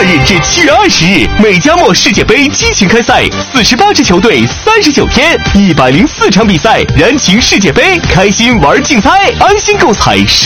日至7月20日，美加墨世界杯激情开赛，48支球队，39天，104场比赛，燃情世界杯，开心玩竞猜，安心购彩。